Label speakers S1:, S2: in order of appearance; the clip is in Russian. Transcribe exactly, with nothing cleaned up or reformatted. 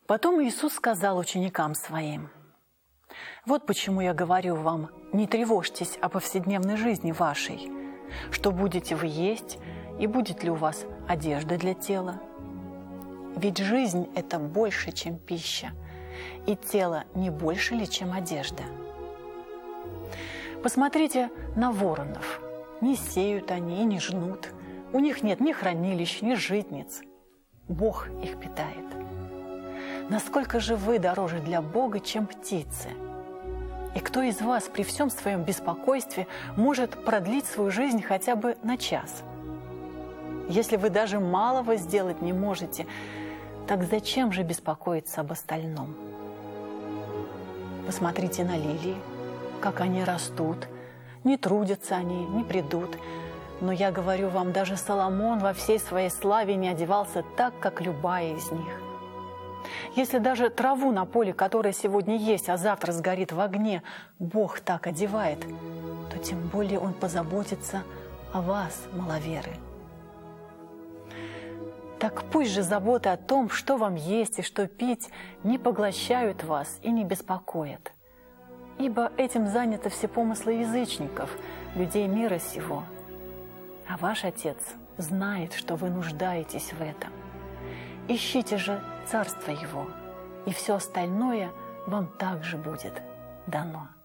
S1: Потом Иисус сказал ученикам Своим: «Вот почему я говорю вам, не тревожьтесь о повседневной жизни вашей, что будете вы есть, и будет ли у вас одежда для тела. Ведь жизнь – это больше, чем пища, и тело не больше ли, чем одежда. Посмотрите на воронов. Не сеют они и не жнут. У них нет ни хранилищ, ни житниц. Бог их питает. Насколько же вы дороже для Бога, чем птицы? И кто из вас при всем своем беспокойстве может продлить свою жизнь хотя бы на час? Если вы даже малого сделать не можете, так зачем же беспокоиться об остальном? Посмотрите на лилии, как они растут. Не трудятся они, не придут. Но я говорю вам, даже Соломон во всей своей славе не одевался так, как любая из них. Если даже траву на поле, которая сегодня есть, а завтра сгорит в огне, Бог так одевает, то тем более Он позаботится о вас, маловеры. Так пусть же заботы о том, что вам есть и что пить, не поглощают вас и не беспокоят. Ибо этим заняты все помыслы язычников, людей мира сего. А ваш Отец знает, что вы нуждаетесь в этом. Ищите же Царство Его, и все остальное вам также будет дано».